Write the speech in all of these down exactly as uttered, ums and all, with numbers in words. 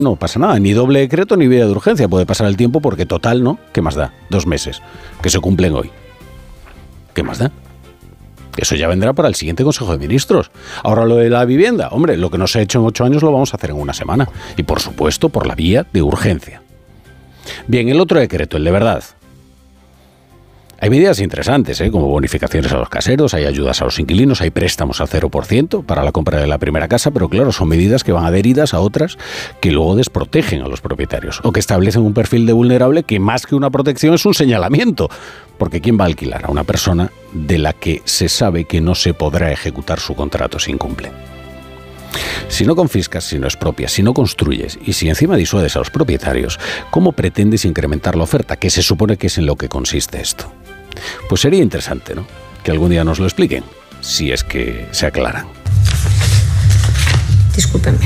No pasa nada, ni doble decreto ni vía de urgencia. Puede pasar el tiempo porque total, ¿no? ¿Qué más da? Dos meses, que se cumplen hoy. ¿Qué más da? Eso ya vendrá para el siguiente Consejo de Ministros. Ahora lo de la vivienda, hombre, lo que no se ha hecho en ocho años lo vamos a hacer en una semana. Y por supuesto, por la vía de urgencia. Bien, el otro decreto, el de verdad. Hay medidas interesantes, ¿eh? Como bonificaciones a los caseros, hay ayudas a los inquilinos, hay préstamos al cero por ciento para la compra de la primera casa, pero claro, son medidas que van adheridas a otras que luego desprotegen a los propietarios o que establecen un perfil de vulnerable que más que una protección es un señalamiento. Porque ¿quién va a alquilar a una persona de la que se sabe que no se podrá ejecutar su contrato si incumple? Si no confiscas, si no expropias, si no construyes y si encima disuades a los propietarios, ¿cómo pretendes incrementar la oferta? Que se supone que es en lo que consiste esto. Pues sería interesante, ¿no? Que algún día nos lo expliquen, si es que se aclaran. Discúlpenme.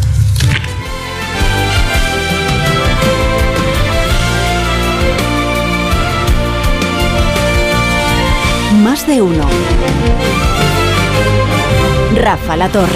Más de uno. Rafa La Torre.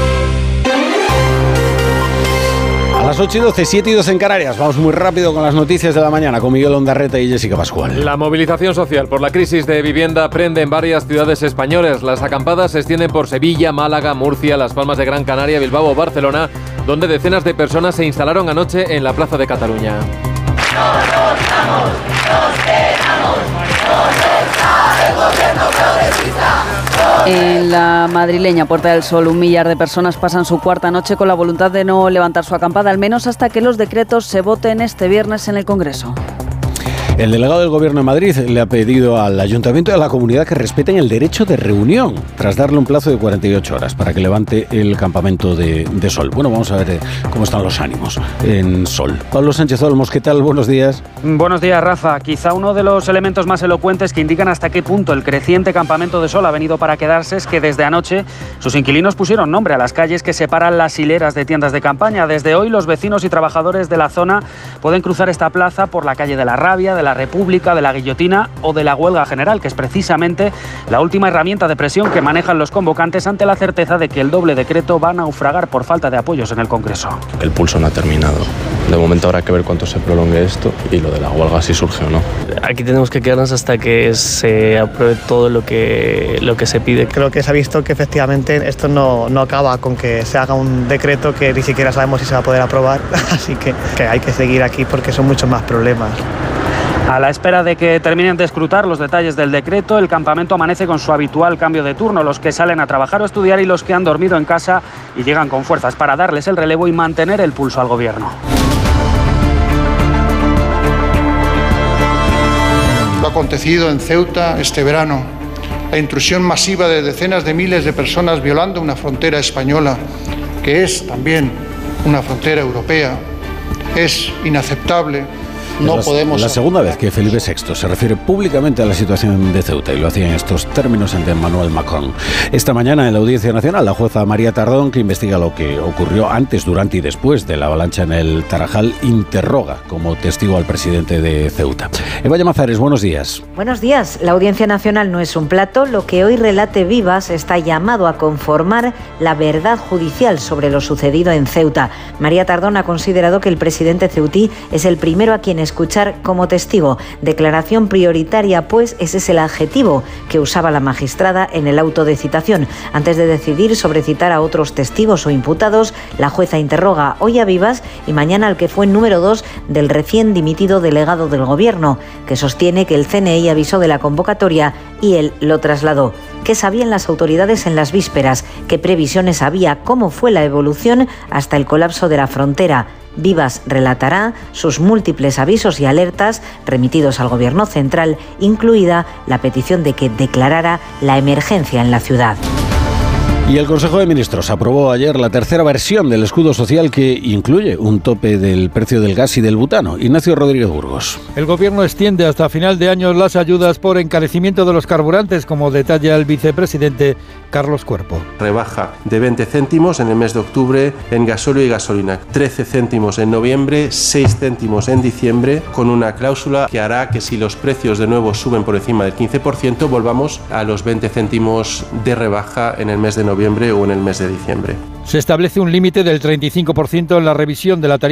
A las ocho y doce, siete y doce en Canarias. Vamos muy rápido con las noticias de la mañana con Miguel Ondarreta y Jessica Pascual. La movilización social por la crisis de vivienda prende en varias ciudades españolas. Las acampadas se extienden por Sevilla, Málaga, Murcia, Las Palmas de Gran Canaria, Bilbao o Barcelona, donde decenas de personas se instalaron anoche en la Plaza de Cataluña. No nos vamos, nos quedamos, nos está el gobierno progresista. En la madrileña Puerta del Sol, un millar de personas pasan su cuarta noche con la voluntad de no levantar su acampada, al menos hasta que los decretos se voten este viernes en el Congreso. El delegado del Gobierno de Madrid le ha pedido al Ayuntamiento y a la comunidad que respeten el derecho de reunión, tras darle un plazo de cuarenta y ocho horas para que levante el campamento de, de Sol. Bueno, vamos a ver cómo están los ánimos en Sol. Pablo Sánchez Olmos, ¿qué tal? Buenos días. Buenos días, Rafa. Quizá uno de los elementos más elocuentes que indican hasta qué punto el creciente campamento de Sol ha venido para quedarse es que desde anoche sus inquilinos pusieron nombre a las calles que separan las hileras de tiendas de campaña. Desde hoy los vecinos y trabajadores de la zona pueden cruzar esta plaza por la calle de la Rabia, de la República, de la Guillotina o de la Huelga General, que es precisamente la última herramienta de presión que manejan los convocantes ante la certeza de que el doble decreto va a naufragar por falta de apoyos en el Congreso. El pulso no ha terminado. De momento habrá que ver cuánto se prolongue esto y lo de la huelga si surge o no. Aquí tenemos que quedarnos hasta que se apruebe todo lo que, lo que se pide. Creo que se ha visto que efectivamente esto no, no acaba con que se haga un decreto que ni siquiera sabemos si se va a poder aprobar, así que, que hay que seguir aquí porque son muchos más problemas. A la espera de que terminen de escrutar los detalles del decreto, el campamento amanece con su habitual cambio de turno, los que salen a trabajar o estudiar y los que han dormido en casa y llegan con fuerzas para darles el relevo y mantener el pulso al gobierno. Lo acontecido en Ceuta este verano, la intrusión masiva de decenas de miles de personas violando una frontera española, que es también una frontera europea, es inaceptable. No la, podemos... La segunda vez que Felipe sexto se refiere públicamente a la situación de Ceuta y lo hacía en estos términos ante Emmanuel Macron. Esta mañana en la Audiencia Nacional, la jueza María Tardón, que investiga lo que ocurrió antes, durante y después de la avalancha en el Tarajal, interroga como testigo al presidente de Ceuta. Eva Llamazares, buenos días. Buenos días. La Audiencia Nacional no es un plato. Lo que hoy relate Vivas está llamado a conformar la verdad judicial sobre lo sucedido en Ceuta. María Tardón ha considerado que el presidente ceutí es el primero a quien escuchar como testigo. Declaración prioritaria, pues ese es el adjetivo que usaba la magistrada en el auto de citación. Antes de decidir sobre citar a otros testigos o imputados, la jueza interroga hoy a Vivas y mañana al que fue número dos del recién dimitido delegado del Gobierno, que sostiene que el C N I avisó de la convocatoria y él lo trasladó. ¿Qué sabían las autoridades en las vísperas? ¿Qué previsiones había? ¿Cómo fue la evolución hasta el colapso de la frontera? Vivas relatará sus múltiples avisos y alertas remitidos al Gobierno central, incluida la petición de que declarara la emergencia en la ciudad. Y el Consejo de Ministros aprobó ayer la tercera versión del escudo social que incluye un tope del precio del gas y del butano. Ignacio Rodríguez Burgos. El Gobierno extiende hasta final de año las ayudas por encarecimiento de los carburantes, como detalla el vicepresidente Carlos Cuerpo. Rebaja de veinte céntimos en el mes de octubre en gasóleo y gasolina, trece céntimos en noviembre, seis céntimos en diciembre, con una cláusula que hará que si los precios de nuevo suben por encima del quince por ciento, volvamos a los veinte céntimos de rebaja en el mes de noviembre o en el mes de diciembre. Se establece un límite del treinta y cinco por ciento en la revisión de la tarifa